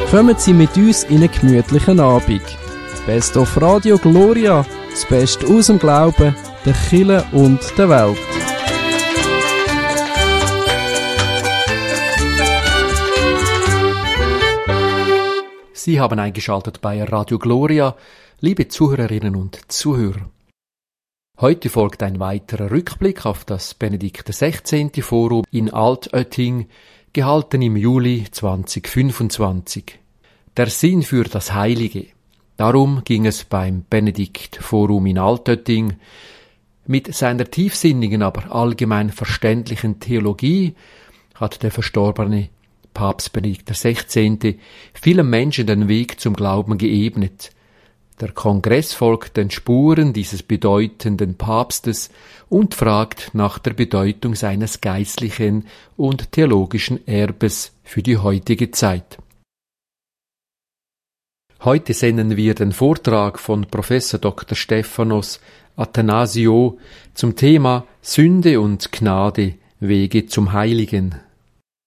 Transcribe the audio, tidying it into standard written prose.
Kommen Sie mit uns in einen gemütlichen Abend. Best of Radio Gloria, das Beste aus dem Glauben, der Kirche und der Welt. Sie haben eingeschaltet bei Radio Gloria, liebe Zuhörerinnen und Zuhörer. Heute folgt ein weiterer Rückblick auf das Benedikt XVI. Forum in Altötting, gehalten im Juli 2025. Der Sinn für das Heilige. Darum ging es beim Benedikt Forum in Altötting. Mit seiner tiefsinnigen, aber allgemein verständlichen Theologie hat der verstorbene Papst Benedikt XVI. Vielen Menschen den Weg zum Glauben geebnet. Der Kongress folgt den Spuren dieses bedeutenden Papstes und fragt nach der Bedeutung seines geistlichen und theologischen Erbes für die heutige Zeit. Heute senden wir den Vortrag von Professor Dr. Stephanos Athanasio zum Thema Sünde und Gnade, Wege zum Heiligen.